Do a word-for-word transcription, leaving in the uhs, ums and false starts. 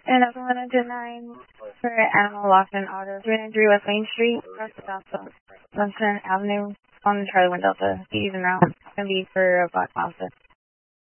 And that's one hundred nine for Animal Locked in Auto. three ninety-three West Main Street, across the south of Sunset Avenue on the Charlie one Delta. Easy route. It's going to be for a Black Mouser.